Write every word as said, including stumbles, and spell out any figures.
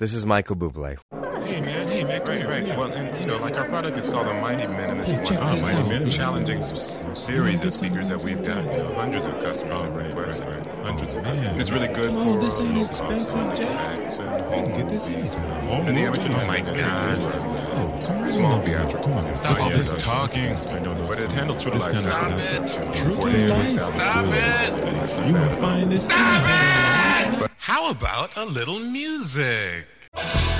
This is Michael Bublé. Hey man, hey man, great, right. Well, and you know, like our product is called the Mighty Minimalist. Hey, check one. this Oh, out. Mighty challenging s- series of speakers that we've got. You know, hundreds of customers have requested. right, right. Hundreds Oh, of customers. man. And it's really good Oh, for this ain't uh, expensive, Jack. effects and You home can get this movies. anytime. Home and the amateur. Oh my God. Oh, come on. Small over here. theatrical. Come on. Stop all Yeah, this yeah, talking. I know those But it handles true to this life. kind of Stop stuff. it. True to forty-eight life. Stop it. You will find this. Stop it. How about a little music?